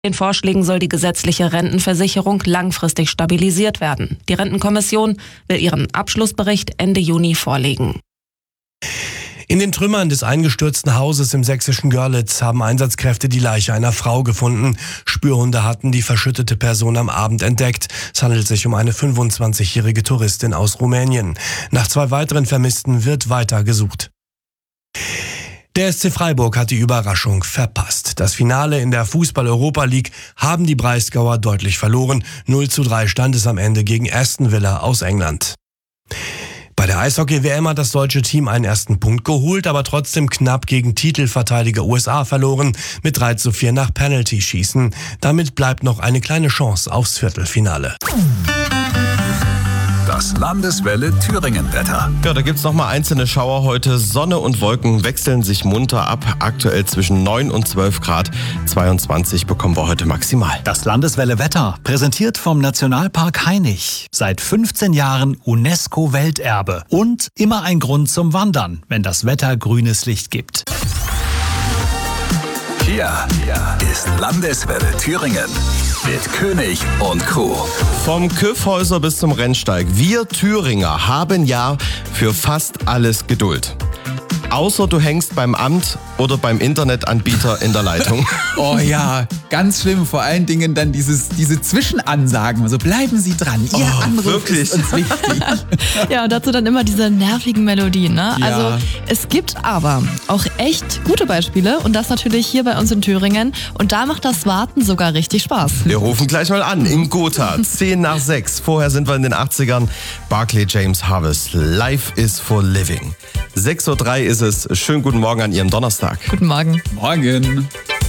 Den Vorschlägen soll die gesetzliche Rentenversicherung langfristig stabilisiert werden. Die Rentenkommission will ihren Abschlussbericht Ende Juni vorlegen. In den Trümmern des eingestürzten Hauses im sächsischen Görlitz haben Einsatzkräfte die Leiche einer Frau gefunden. Spürhunde hatten die verschüttete Person am Abend entdeckt. Es handelt sich um eine 25-jährige Touristin aus Rumänien. Nach 2 weiteren Vermissten wird weiter gesucht. Der SC Freiburg hat die Überraschung verpasst. Das Finale in der Fußball-Europa League haben die Breisgauer deutlich verloren. 0:3 stand es am Ende gegen Aston Villa aus England. Bei der Eishockey-WM hat das deutsche Team einen ersten Punkt geholt, aber trotzdem knapp gegen Titelverteidiger USA verloren, mit 3:4 nach Penalty-Schießen. Damit bleibt noch eine kleine Chance aufs Viertelfinale. Das Landeswelle Thüringen-Wetter. Ja, da gibt's noch mal einzelne Schauer heute. Sonne und Wolken wechseln sich munter ab. Aktuell zwischen 9 und 12 Grad. 22 bekommen wir heute maximal. Das Landeswelle Wetter, präsentiert vom Nationalpark Hainich. Seit 15 Jahren UNESCO-Welterbe. Und immer ein Grund zum Wandern, wenn das Wetter grünes Licht gibt. Hier ist Landeswelle Thüringen mit König und Crew. Vom Kyffhäuser bis zum Rennsteig. Wir Thüringer haben ja für fast alles Geduld. Außer du hängst beim Amt oder beim Internetanbieter in der Leitung. Oh ja, ganz schlimm. Vor allen Dingen dann diese Zwischenansagen. So, bleiben Sie dran. Ihr Anruf wirklich? ist uns wichtig. Ja, und dazu dann immer diese nervigen Melodien, ne? Ja. Also es gibt aber auch echt gute Beispiele und das natürlich hier bei uns in Thüringen. Und da macht das Warten sogar richtig Spaß. Wir rufen gleich mal an in Gotha. 10:10. Vorher sind wir in den 80ern. Barclay James Harvest. Life is for living. 6:03 ist es. Schönen guten Morgen an Ihrem Donnerstag. Guten Morgen. Morgen.